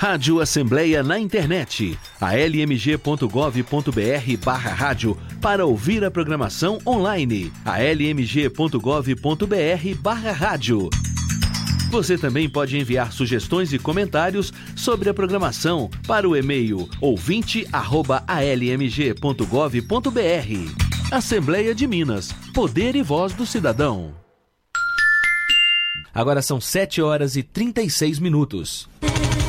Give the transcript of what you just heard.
Rádio Assembleia na internet, almg.gov.br/rádio para ouvir a programação online, almg.gov.br/rádio. Você também pode enviar sugestões e comentários sobre a programação para o e-mail ouvinte@almg.gov.br. Assembleia de Minas, poder e voz do cidadão. Agora são 7 horas e 36 minutos.